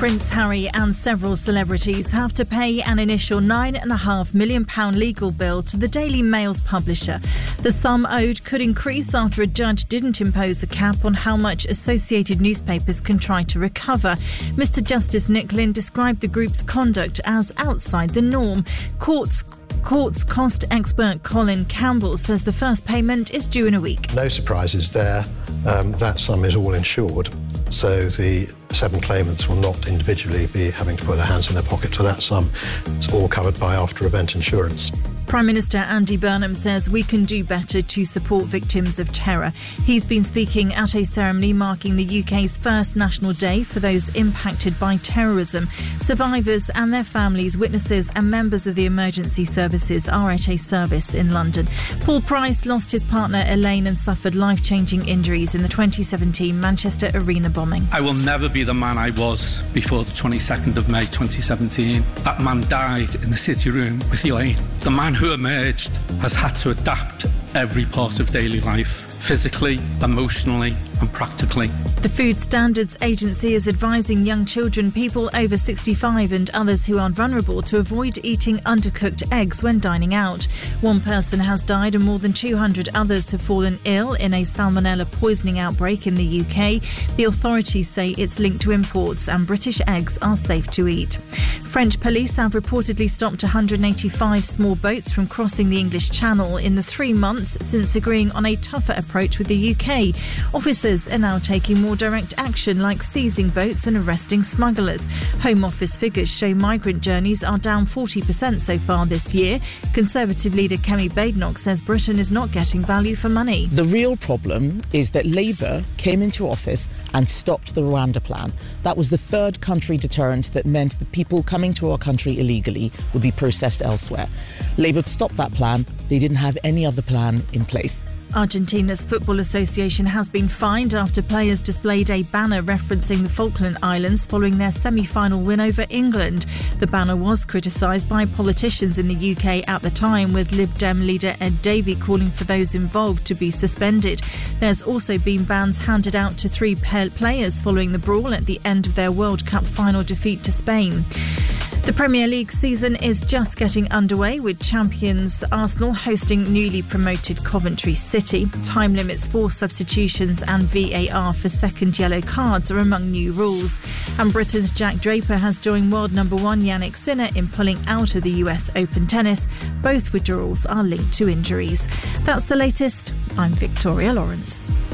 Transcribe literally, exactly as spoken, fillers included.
Prince Harry and several celebrities have to pay an initial nine point five million pounds legal bill to the Daily Mail's publisher. The sum owed could increase after a judge didn't impose a cap on how much associated newspapers can try to recover. Mister Justice Nick Lynn described the group's conduct as outside the norm. Courts Courts cost expert Colin Campbell says the first payment is due in a week. No surprises there. Um, that sum is all insured, so the seven claimants will not individually be having to put their hands in their pocket for that sum. It's all covered by after-event insurance. Prime Minister Andy Burnham says we can do better to support victims of terror. He's been speaking at a ceremony marking the U K's first National Day for those impacted by terrorism. Survivors and their families, witnesses and members of the emergency services are at a service in London. Paul Price lost his partner Elaine and suffered life-changing injuries in the twenty seventeen Manchester Arena bombing. I will never be the man I was before the twenty-second of May twenty seventeen. That man died in the City Room with Elaine. The man who emerged has had to adapt every part of daily life, physically, emotionally and practically. The Food Standards Agency is advising young children, people over sixty-five and others who are vulnerable to avoid eating undercooked eggs when dining out. One person has died and more than two hundred others have fallen ill in a salmonella poisoning outbreak in the U K. The authorities say it's linked to imports and British eggs are safe to eat. French police have reportedly stopped one hundred eighty-five small boats from crossing the English Channel in the three months since agreeing on a tougher approach with the U K. Officers are now taking more direct action, like seizing boats and arresting smugglers. Home Office figures show migrant journeys are down forty percent so far this year. Conservative leader Kemi Badenoch says Britain is not getting value for money. The real problem is that Labour came into office and stopped the Rwanda plan. That was the third country deterrent that meant the people coming to our country illegally would be processed elsewhere. Labour stopped that plan. They didn't have any other plan in place. Argentina's Football Association has been fined after players displayed a banner referencing the Falkland Islands following their semi-final win over England. The banner was criticised by politicians in the U K at the time, with Lib Dem leader Ed Davey calling for those involved to be suspended. There's also been bans handed out to three players following the brawl at the end of their World Cup final defeat to Spain. The Premier League season is just getting underway, with champions Arsenal hosting newly promoted Coventry City. Time limits for substitutions and V A R for second yellow cards are among new rules. And Britain's Jack Draper has joined world number one Yannick Sinner in pulling out of the U S Open tennis. Both withdrawals are linked to injuries. That's the latest. I'm Victoria Lawrence.